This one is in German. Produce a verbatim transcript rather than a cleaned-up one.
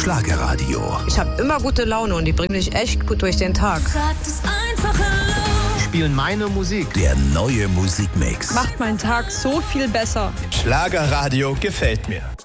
Schlagerradio. Ich habe immer gute Laune und die bringt mich echt gut durch den Tag. Spielen meine Musik. Der neue Musikmix. Macht meinen Tag so viel besser. Schlagerradio gefällt mir.